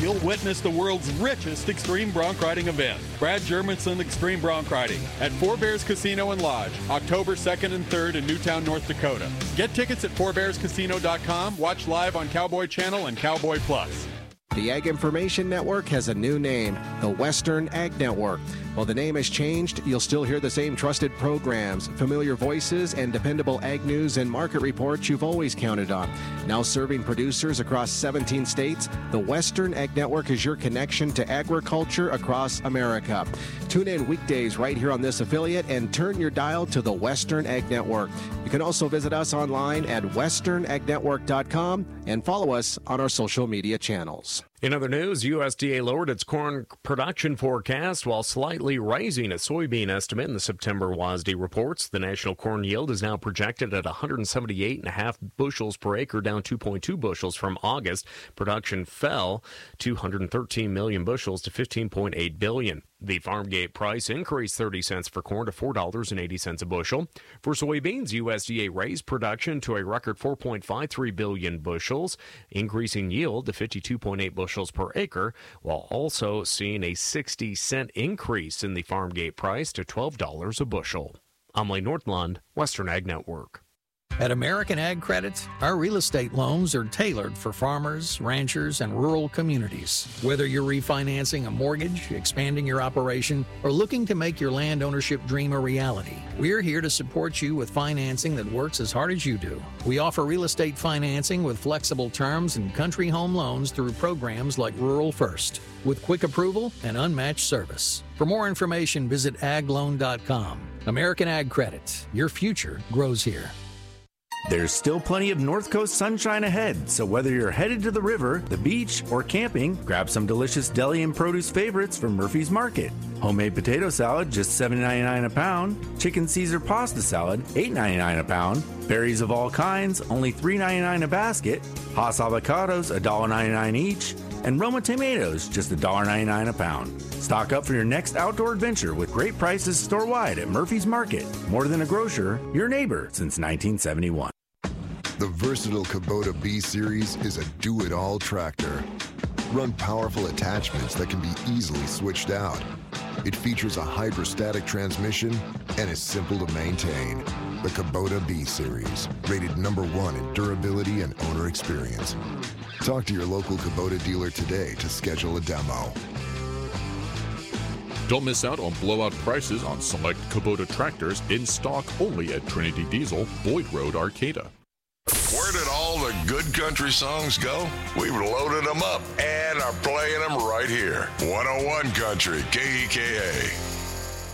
you'll witness the world's richest extreme bronc riding event, Brad Jermenson Extreme Bronc Riding, at Four Bears Casino and Lodge, October 2nd and 3rd in Newtown, North Dakota. Get tickets at fourbearscasino.com, watch live on Cowboy Channel and Cowboy Plus. The Ag Information Network has a new name, the Western Ag Network. While the name has changed, you'll still hear the same trusted programs, familiar voices, and dependable ag news and market reports you've always counted on. Now serving producers across 17 states, the Western Ag Network is your connection to agriculture across America. Tune in weekdays right here on this affiliate and turn your dial to the Western Ag Network. You can also visit us online at westernagnetwork.com and follow us on our social media channels. In other news, USDA lowered its corn production forecast while slightly raising its soybean estimate in the September WASDE reports. The national corn yield is now projected at 178.5 bushels per acre, down 2.2 bushels from August. Production fell 213 million bushels to 15.8 billion. The farm gate price increased 30 cents for corn to $4.80 a bushel. For soybeans, USDA raised production to a record 4.53 billion bushels, increasing yield to 52.8 bushels per acre, while also seeing a 60-cent increase in the farm gate price to $12 a bushel. I'm Lane Northland, Western Ag Network. At American Ag Credit, our real estate loans are tailored for farmers, ranchers, and rural communities. Whether you're refinancing a mortgage, expanding your operation, or looking to make your land ownership dream a reality, we're here to support you with financing that works as hard as you do. We offer real estate financing with flexible terms and country home loans through programs like Rural First, with quick approval and unmatched service. For more information, visit agloan.com. American Ag Credit. Your future grows here. There's still plenty of North Coast sunshine ahead, so whether you're headed to the river, the beach, or camping, grab some delicious deli and produce favorites from Murphy's Market. Homemade potato salad, just $7.99 a pound. Chicken Caesar pasta salad, $8.99 a pound. Berries of all kinds, only $3.99 a basket. Hass avocados, $1.99 each. And Roma tomatoes, just $1.99 a pound. Stock up for your next outdoor adventure with great prices store-wide at Murphy's Market. More than a grocer, your neighbor since 1971. The versatile Kubota B-Series is a do-it-all tractor. Run powerful attachments that can be easily switched out. It features a hyperstatic transmission and is simple to maintain. The Kubota B-Series, rated #1 in durability and owner experience. Talk to your local Kubota dealer today to schedule a demo. Don't miss out on blowout prices on select Kubota tractors in stock only at Trinity Diesel, Boyd Road, Arcata. Where did all the good country songs go? We've loaded them up and are playing them right here. 101 Country, KEKA.